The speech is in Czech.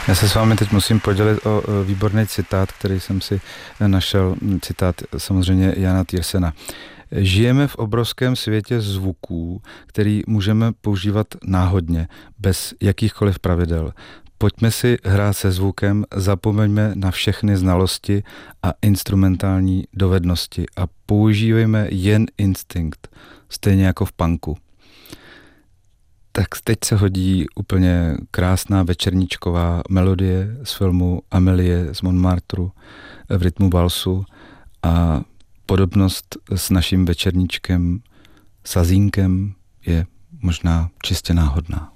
Já se s vámi teď musím podělit o výborný citát, který jsem si našel. Citát samozřejmě Jana Tiersena. Žijeme v obrovském světě zvuků, který můžeme používat náhodně, bez jakýchkoliv pravidel. Pojďme si hrát se zvukem, zapomeňme na všechny znalosti a instrumentální dovednosti a používejme jen instinkt, stejně jako v punku. Tak teď se hodí úplně krásná večerníčková melodie z filmu Amélie z Montmartru v rytmu valsu a podobnost s naším večerníčkem Sazínkem je možná čistě náhodná.